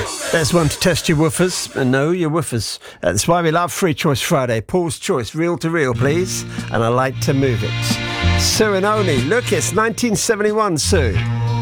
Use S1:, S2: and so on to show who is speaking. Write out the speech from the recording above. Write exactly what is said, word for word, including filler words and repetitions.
S1: There's one to test your woofers and know your woofers. That's why we love Free Choice Friday. Paul's Choice, reel to reel, please. And I like to move it. Sue and Oni. Look, it's nineteen seventy-one, Sue.